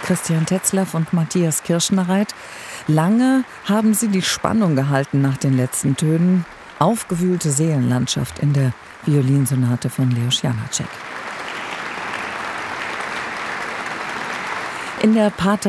Christian Tetzlaff und Matthias Kirschnereit. Lange haben sie die Spannung gehalten nach den letzten Tönen. Aufgewühlte Seelenlandschaft in der Violinsonate von Leos Janáček. In der Pater